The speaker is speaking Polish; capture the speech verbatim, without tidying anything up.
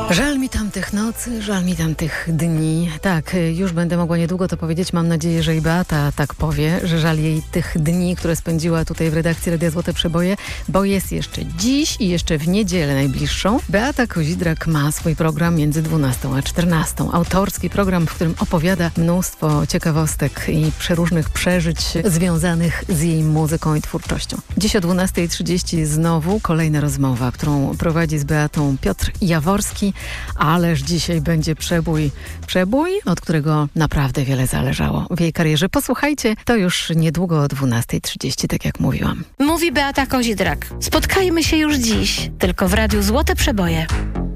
Żal mi tamtych nocy, żal mi tamtych dni. Tak, już będę mogła niedługo to powiedzieć. Mam nadzieję, że i Beata tak powie, że żal jej tych dni, które spędziła tutaj w redakcji Radia Złote Przeboje, bo jest jeszcze dziś i jeszcze w niedzielę najbliższą. Beata Kozidrak ma swój program między dwunastą a czternastą. Autorski program, w którym opowiada mnóstwo ciekawostek i przeróżnych przeżyć związanych z jej muzyką i twórczością. Dziś o dwunasta trzydzieści znowu kolejna rozmowa, którą prowadzi z Beatą Piotr Jaworski. Ależ dzisiaj będzie przebój, przebój, od którego naprawdę wiele zależało w jej karierze. Posłuchajcie, to już niedługo o dwunasta trzydzieści, tak jak mówiłam. Mówi Beata Kozidrak. Spotkajmy się już dziś, tylko w Radiu Złote Przeboje.